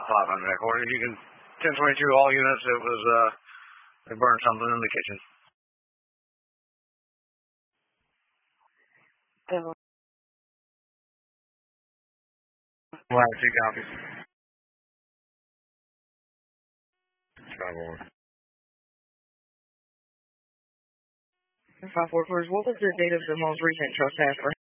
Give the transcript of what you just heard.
hot on that quarter. You can 1022 all units. It was they burned something in the kitchen. We'll have 2 copies. Travel. 544, what was the date of the most recent trespass?